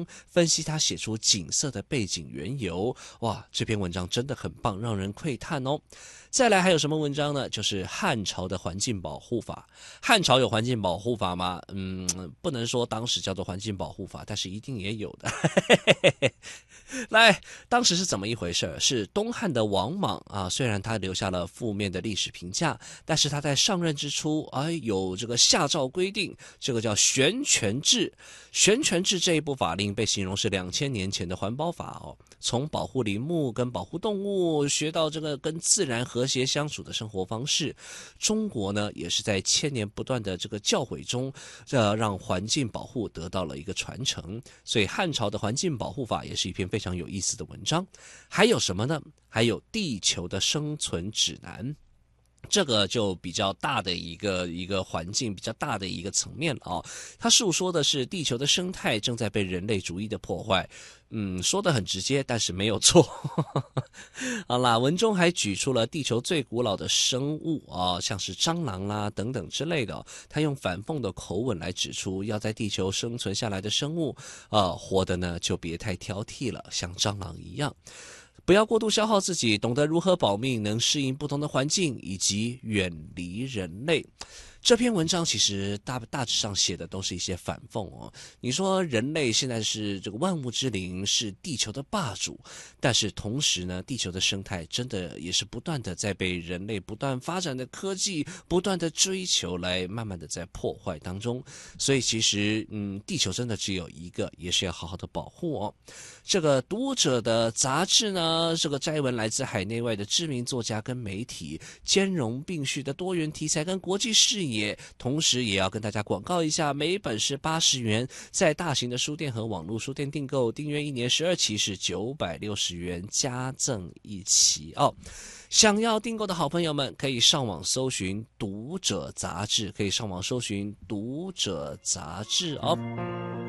章，分析它写出景色的背景缘由。哇，这篇文章真的很棒，让人窥探哦。再来还有什么文章呢？就是汉朝的环境保护法。汉朝有环境保护法吗？不能说当时叫做环境保护法，但是一定也有的。来，当时是怎么一回事？是东汉的王莽啊，虽然他留下了负面的历史评价，但是他在上任之初，有这个下诏规定，这个叫悬泉制。悬泉制这一部法令被形容是2000年前的环保法哦，从保护林木跟保护动物，学到这个跟自然和谐相处的生活方式。中国呢，也是在千年不断的这个教诲中，让环境保护得到了一个传承。所以汉朝的环境保护法也是一篇非常有意思的文章。还有什么呢？还有地球的生存指南。这个就比较大的一个环境，比较大的一个层面了哦。它述说的是地球的生态正在被人类主义的破坏。说得很直接，但是没有错。好啦，文中还举出了地球最古老的生物啊，像是蟑螂啦等等之类的。他用反讽的口吻来指出，要在地球生存下来的生物，活的呢就别太挑剔了，像蟑螂一样。不要过度消耗自己，懂得如何保命，能适应不同的环境，以及远离人类。这篇文章其实大致上写的都是一些反讽哦。你说人类现在是这个万物之灵，是地球的霸主，但是同时呢，地球的生态真的也是不断的在被人类不断发展的科技不断的追求来慢慢的在破坏当中。所以其实地球真的只有一个，也是要好好的保护哦。这个读者的杂志呢，这个摘文来自海内外的知名作家跟媒体，兼容并蓄的多元题材跟国际视野，同时也要跟大家广告一下，每本是80元，在大型的书店和网络书店订购，订阅1年12期是960元，加赠1期哦。想要订购的好朋友们，可以上网搜寻读者杂志，可以上网搜寻读者杂志哦。